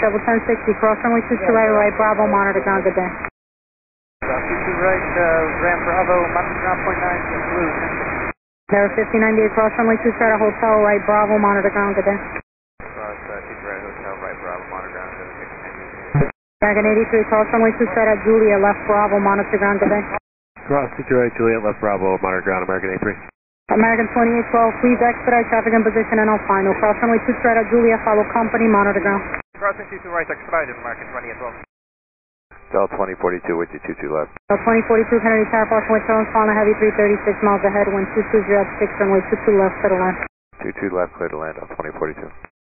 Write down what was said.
double 1060, cross runway 22 right, Bravo, monitor ground, good day. 22 right, Ram Bravo, monitor ground, point 9, blue, 1060. Tower 5098, cross runway 2 straight, hotel right, Bravo, monitor ground, good day. Cross, 2 right, hotel right, Bravo, monitor ground, good day. Dragon 83, cross runway 2 straight at Julia, left, Bravo, monitor ground, good day. Cross 2 right, Juliet, left Bravo, monitor ground, American A3. American 2812, please expedite traffic in position and I'll final. Cross runway 2 straight at Julia, follow company, monitor ground. Crossing 22 right, expedited, American 2812. Del 2042 with you, 22 left. Del 2042, Kennedy Tower, approaching with Charles, following heavy 336 miles ahead, wind 220 at 6, runway 22 left, clear to land. 22 left, clear to land on 2042.